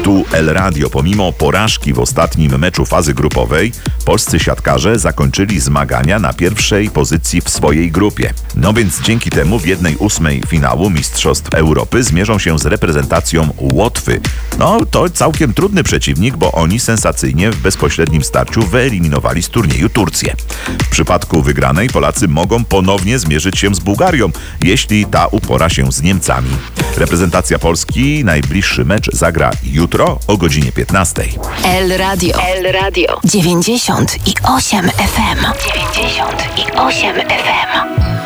Tu El Radio. Pomimo porażki w ostatnim meczu fazy grupowej, polscy siatkarze zakończyli zmagania na pierwszej pozycji w swojej grupie. No więc dzięki temu w 1/8 finału Mistrzostw Europy zmierzą się z reprezentacją Łotwy. No to całkiem trudny przeciwnik, bo oni sensacyjnie w bezpośrednim starciu wyeliminowali z turnieju Turcję. W przypadku wygranej Polacy mogą ponownie zmierzyć się z Bułgarią, jeśli ta upora się z Niemcami. Reprezentacja Polski najbliższy mecz zagra jutro o godzinie 15. El Radio 98 FM. 98 FM.